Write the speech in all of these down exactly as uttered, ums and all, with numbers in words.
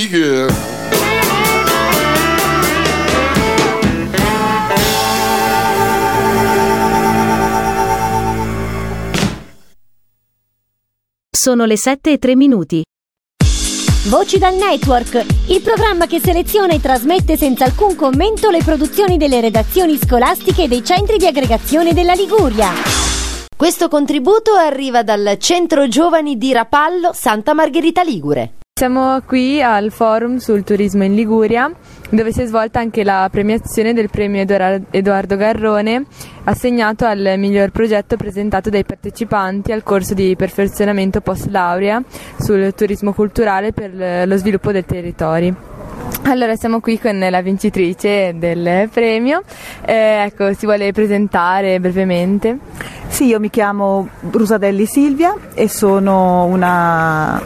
Sono le sette e tre minuti. Voci dal Network, il programma che seleziona e trasmette senza alcun commento le produzioni delle redazioni scolastiche e dei centri di aggregazione della Liguria. Questo contributo arriva dal Centro Giovani di Rapallo, Santa Margherita Ligure. Siamo qui al forum sul turismo in Liguria, dove si è svolta anche la premiazione del premio Edoardo Garrone, assegnato al miglior progetto presentato dai partecipanti al corso di perfezionamento post laurea sul turismo culturale per lo sviluppo dei territori. Allora, siamo qui con la vincitrice del premio, eh, ecco, si vuole presentare brevemente? Sì, io mi chiamo Brusadelli Silvia e sono una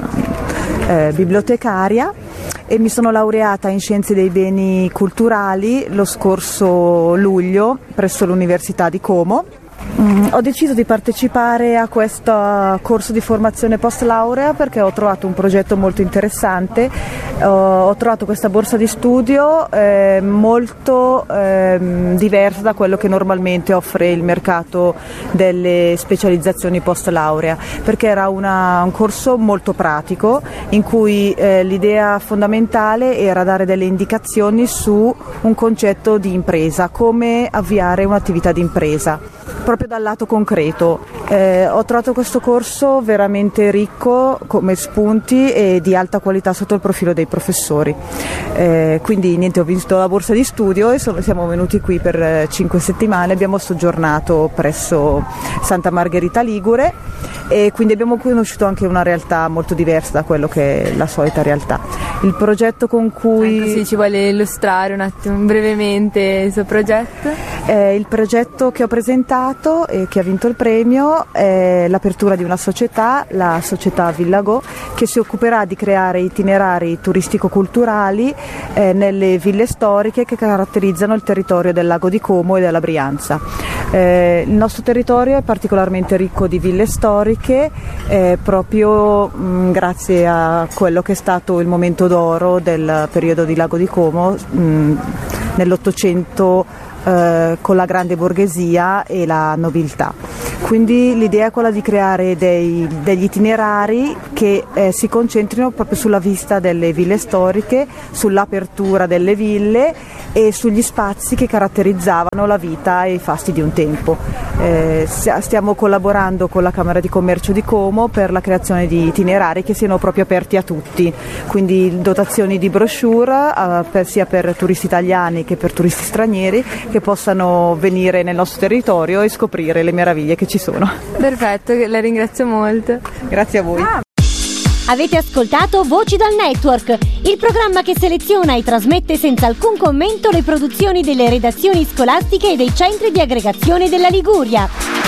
eh, bibliotecaria e mi sono laureata in Scienze dei Beni Culturali lo scorso luglio presso l'Università di Como. Mm, ho deciso di partecipare a questo corso di formazione post laurea perché ho trovato un progetto molto interessante. Uh, ho trovato questa borsa di studio eh, molto eh, diversa da quello che normalmente offre il mercato delle specializzazioni post laurea, perché era una, un corso molto pratico in cui eh, l'idea fondamentale era dare delle indicazioni su un concetto di impresa, come avviare un'attività di impresa, proprio dal lato concreto. Eh, ho trovato questo corso veramente ricco come spunti e di alta qualità sotto il profilo dei professori. Eh, quindi niente, ho vinto la borsa di studio e sono, siamo venuti qui per eh, cinque settimane, abbiamo soggiornato presso Santa Margherita Ligure e quindi abbiamo conosciuto anche una realtà molto diversa da quello che è la solita realtà. Il progetto con cui... Ecco, sì, ci vuole illustrare un attimo brevemente il suo progetto? Eh, il progetto che ho presentato e che ha vinto il premio è l'apertura di una società, la società Villago, che si occuperà di creare itinerari turistico-culturali eh, nelle ville storiche che caratterizzano il territorio del Lago di Como e della Brianza. Eh, il nostro territorio è particolarmente ricco di ville storiche eh, proprio mh, grazie a quello che è stato il momento d'oro del periodo di Lago di Como mh, nell'Ottocento eh, con la grande borghesia e la nobiltà. Quindi l'idea è quella di creare dei, degli itinerari che eh, si concentrino proprio sulla vista delle ville storiche, sull'apertura delle ville e sugli spazi che caratterizzavano la vita e i fasti di un tempo. Eh, stiamo collaborando con la Camera di Commercio di Como per la creazione di itinerari che siano proprio aperti a tutti, quindi dotazioni di brochure eh, per, sia per turisti italiani che per turisti stranieri che possano venire nel nostro territorio e scoprire le meraviglie che ci sono. Perfetto, la ringrazio molto. Grazie a voi. Ah. Avete ascoltato Voci dal Network, il programma che seleziona e trasmette senza alcun commento le produzioni delle redazioni scolastiche e dei centri di aggregazione della Liguria.